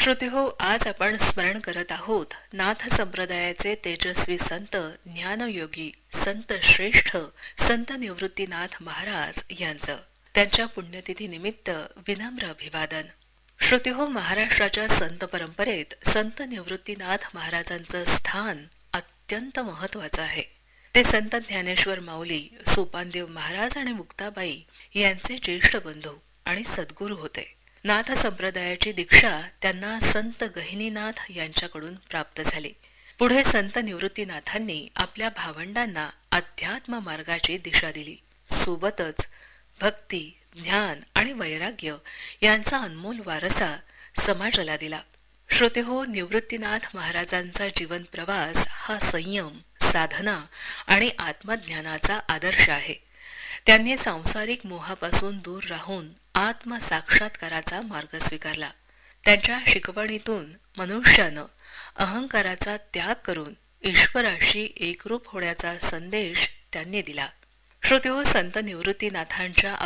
श्रोते हो, आज आपण स्मरण करत आहोत नाथ संप्रदायाचे तेजस्वी संत ज्ञानयोगी संत श्रेष्ठ संत निवृत्तीनाथ महाराज यांचं. त्यांच्या पुण्यतिथी निमित्त विनम्र अभिवादन. श्रोते हो, महाराष्ट्राच्या संत परंपरेत संत निवृत्तीनाथ महाराजांचं स्थान अत्यंत महत्वाचं आहे. ते संत ज्ञानेश्वर माऊली, सोपानदेव महाराज आणि मुक्ताबाई यांचे ज्येष्ठ बंधू आणि सद्गुरू होते. नाथ संप्रदायाची दीक्षा त्यांना संत गहिनीनाथ यांच्याकडून प्राप्त झाली. पुढे संत निवृत्तीनाथांनी आपल्या भावंडांना अध्यात्म मार्गाची दिशा दिली. सोबतच भक्ती, ज्ञान आणि वैराग्य यांचा अनमोल वारसा समाजाला दिला. श्रोते हो, निवृत्तीनाथ महाराजांचा जीवन प्रवास हा संयम, साधना आणि आत्मज्ञानाचा आदर्श आहे. त्यांनी सांसारिक मोहापासून दूर राहून आत्मसाक्षात्काराचा मार्ग स्वीकारला. त्यांच्या शिकवणीतून मनुष्यानं अहंकाराचा त्याग करून ईश्वराशी एकरूप होण्याचा संदेश त्यांनी दिला. श्रोते हो, संत निवृत्तीनाथांच्या